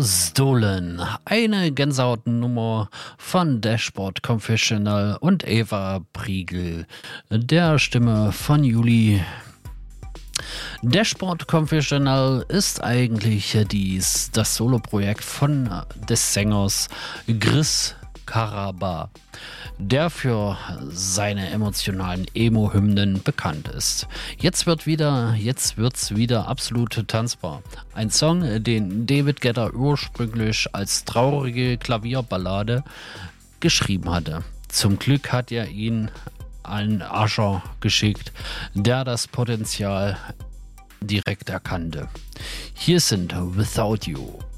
Stolen. Eine Gänsehautnummer von Dashboard Confessional und Eva Priegel, der Stimme von Juli. Dashboard Confessional ist eigentlich das Soloprojekt des Sängers Chris Carrabba, der für seine emotionalen Emo-Hymnen bekannt ist. Jetzt wird's wieder absolut tanzbar. Ein Song, den David Guetta ursprünglich als traurige Klavierballade geschrieben hatte. Zum Glück hat er ihn an Usher geschickt, der das Potenzial direkt erkannte. Hier sind Without You.